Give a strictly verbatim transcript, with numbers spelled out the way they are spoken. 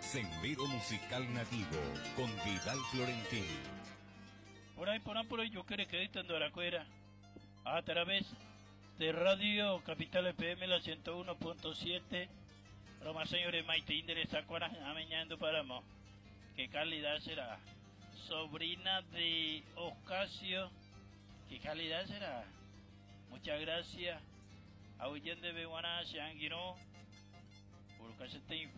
Sendero Musical Nativo con Vidal Florentín. Por ahí, por ahí, por ahí, yo quiero que editando la cuera a través de Radio Capital F M la ciento uno punto siete. Roma señores, Maite Indere Sacuara ameñando para mo. ¿Qué calidad será? Sobrina de Ocasio. ¿Qué calidad será? Muchas gracias. A Huyen de Beguaná, Shanguino. Por casi